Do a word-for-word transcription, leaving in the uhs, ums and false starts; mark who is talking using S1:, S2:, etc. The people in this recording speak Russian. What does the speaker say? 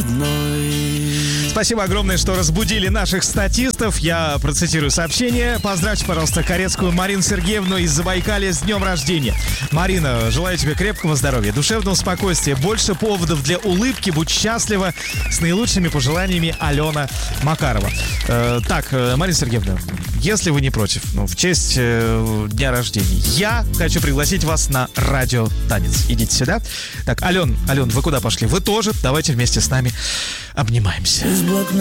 S1: родной.
S2: Спасибо огромное, что разбудили наших статистов. Я процитирую сообщение. Поздравьте, пожалуйста, Корецкую Марину Сергеевну из Забайкалья с днем рождения. Марина, желаю тебе крепкого здоровья, душевного спокойствия, больше поводов для улыбки, будь счастлива. С наилучшими пожеланиями, Алена Макарова. Э, так, Марина Сергеевна, если вы не против, ну, в честь э, дня рождения, я хочу пригласить вас на радиотанец. Идите сюда. Так, Ален, Ален, вы куда пошли? Вы тоже. Давайте вместе с нами обнимаемся.